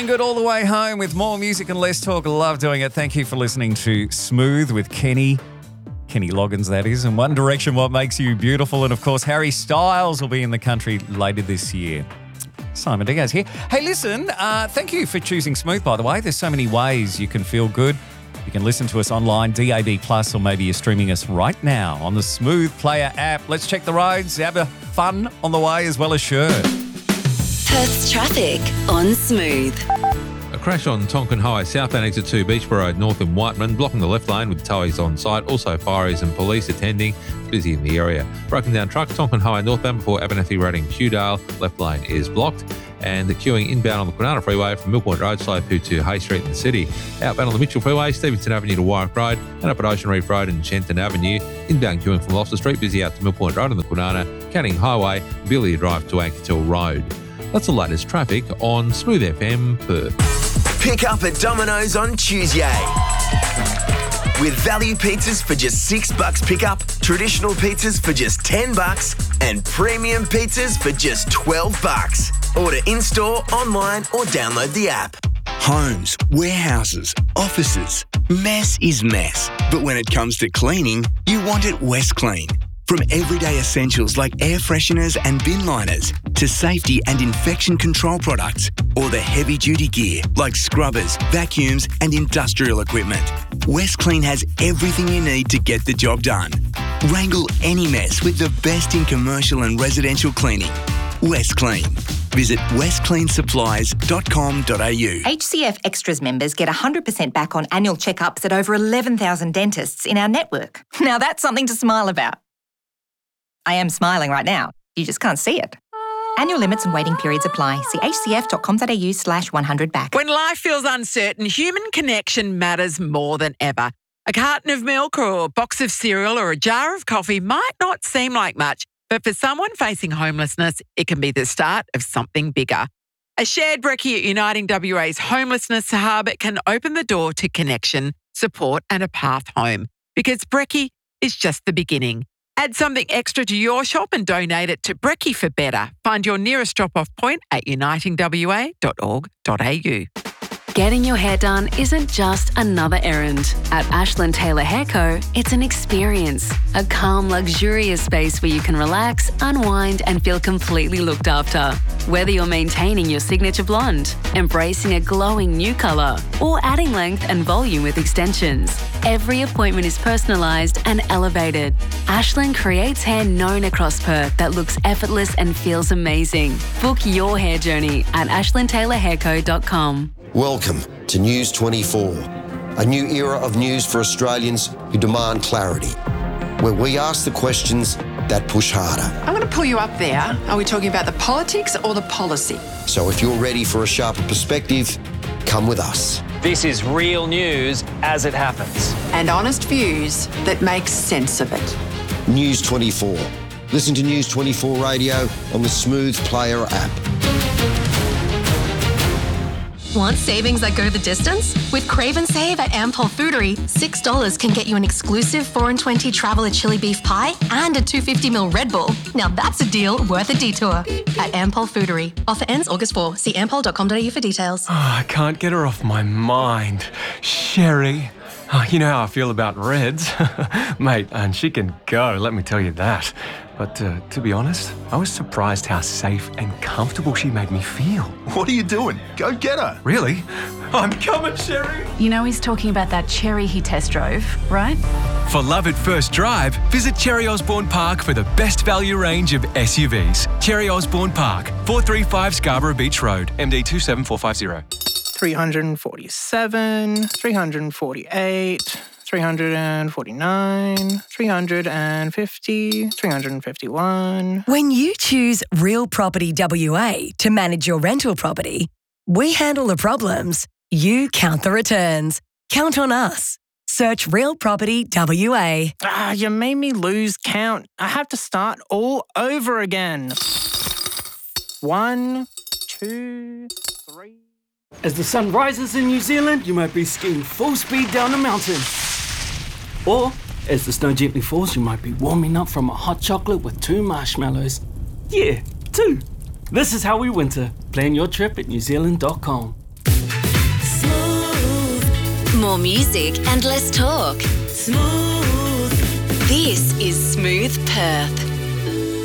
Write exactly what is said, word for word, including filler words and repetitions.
Feeling good all the way home with more music and less talk. Love doing it. Thank you for listening to Smooth with Kenny. Kenny Loggins, that is. And One Direction, What Makes You Beautiful. And, of course, Harry Styles will be in the country later this year. Simon Diaz here. Hey, listen, uh, thank you for choosing Smooth, by the way. There's so many ways you can feel good. You can listen to us online, D A B plus, or maybe you're streaming us right now on the Smooth Player app. Let's check the roads, have a fun on the way as well as shirt. Perth's traffic on Smooth. A crash on Tonkin Highway, southbound exit two, Beachborough Road, north in Whiteman, blocking the left lane with towies on site. Also, fireys and police attending. It's busy in the area. Broken down truck, Tonkin Highway northbound before Abernethy Road in Kewdale. Left lane is blocked. And the queuing inbound on the Kwinana Freeway from Mill Point Road, slow through to Hay Street in the city. Outbound on the Mitchell Freeway, Stevenson Avenue to Warwick Road, and up at Ocean Reef Road and Shenton Avenue. Inbound queuing from Gloucester Street, busy out to Mill Point Road on the Kwinana, Canning Highway, Billy Drive to Ankertil Road. That's the latest traffic on Smooth F M Perth. Pick up at Domino's on Tuesday. With value pizzas for just six bucks pickup, traditional pizzas for just ten bucks, and premium pizzas for just twelve bucks. Order in-store, online, or download the app. Homes, warehouses, offices. Mess is mess. But when it comes to cleaning, you want it West Clean. From everyday essentials like air fresheners and bin liners to safety and infection control products, or the heavy-duty gear like scrubbers, vacuums and industrial equipment, West Clean has everything you need to get the job done. Wrangle any mess with the best in commercial and residential cleaning. West Clean. Visit west clean supplies dot com dot a u. H C F Extras members get one hundred percent back on annual checkups at over eleven thousand dentists in our network. Now that's something to smile about. I am smiling right now. You just can't see it. Annual limits and waiting periods apply. See h c f dot com dot a u slash one hundred back. When life feels uncertain, human connection matters more than ever. A carton of milk or a box of cereal or a jar of coffee might not seem like much, but for someone facing homelessness, it can be the start of something bigger. A shared brekkie at Uniting W A's Homelessness Hub can open the door to connection, support and a path home. Because brekkie is just the beginning. Add something extra to your shop and donate it to Brekkie for Better. Find your nearest drop-off point at uniting w a dot org dot a u. Getting your hair done isn't just another errand. At Ashland Taylor Hair Co, it's an experience. A calm, luxurious space where you can relax, unwind and feel completely looked after. Whether you're maintaining your signature blonde, embracing a glowing new colour, or adding length and volume with extensions, every appointment is personalised and elevated. Ashland creates hair known across Perth that looks effortless and feels amazing. Book your hair journey at ashland taylor hair co dot com. Welcome to News twenty-four, a new era of news for Australians who demand clarity, where we ask the questions that push harder. I'm going to pull you up there. Are we talking about the politics or the policy? So if you're ready for a sharper perspective, come with us. This is real news as it happens. And honest views that make sense of it. News twenty-four. Listen to News twenty-four Radio on the Smooth Player app. Want savings that go the distance? With Crave and Save at Ampol Foodery, six dollars can get you an exclusive four and twenty Traveller chili beef pie and a two hundred fifty milliliter Red Bull. Now that's a deal worth a detour. At Ampol Foodery. Offer ends August fourth. See ampol dot com dot a u for details. Oh, I can't get her off my mind. Sherry. Oh, you know how I feel about Reds. Mate, and she can go, let me tell you that. But uh, to be honest, I was surprised how safe and comfortable she made me feel. What are you doing? Go get her. Really? I'm coming, Sherry. You know he's talking about that Cherry he test drove, right? For love at first drive, visit Cherry Osborne Park for the best value range of S U Vs. Cherry Osborne Park, four thirty-five Scarborough Beach Road, M D two seven four five zero. three hundred forty-seven, three hundred forty-eight, three hundred forty-nine, three hundred fifty, three hundred fifty-one. When you choose Real Property W A to manage your rental property, we handle the problems, you count the returns. Count on us. Search Real Property W A. Ah, you made me lose count. I have to start all over again. One, two, three... As the sun rises in New Zealand, you might be skiing full speed down a mountain. Or, as the snow gently falls, you might be warming up from a hot chocolate with two marshmallows. Yeah, two. This is how we winter. Plan your trip at new zealand dot com. More music and less talk. Smooth. This is Smooth Perth.